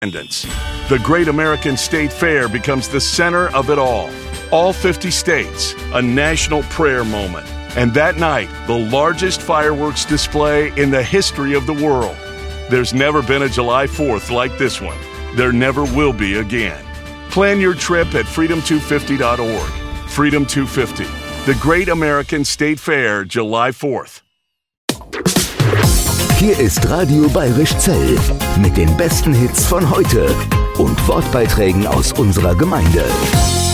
independence. The Great American State Fair becomes the center of it all. All 50 states, a national prayer moment. And that night, the largest fireworks display in the history of the world. There's never been a July 4th like this one. There never will be again. Plan your trip at freedom250.org. Freedom 250, the Great American State Fair, July 4th. Hier ist Radio Bayerisch Zell mit den besten Hits von heute und Wortbeiträgen aus unserer Gemeinde.